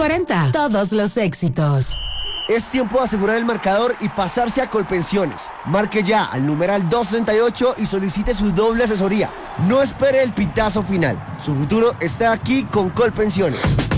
40. Todos los éxitos. Es tiempo de asegurar el marcador y pasarse a Colpensiones. Marque ya al numeral 238 y solicite su doble asesoría. No espere el pitazo final. Su futuro está aquí con Colpensiones.